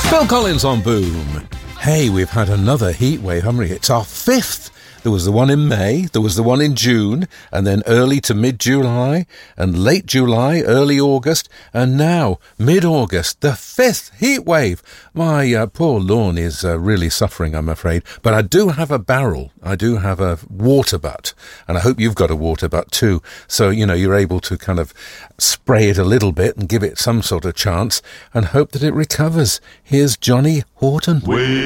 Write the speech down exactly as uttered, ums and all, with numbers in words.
Phil Collins on Boom. Hey, we've had another heat wave, haven't we? It's our fifth. There was the one in May, there was the one in June, and then early to mid-July, and late July, early August, and now mid-August, the fifth heat wave. My uh, poor lawn is uh, really suffering, I'm afraid. But I do have a barrel. I do have a water butt, and I hope you've got a water butt too. So, you know, you're able to kind of spray it a little bit and give it some sort of chance and hope that it recovers. Here's Johnny Horton. We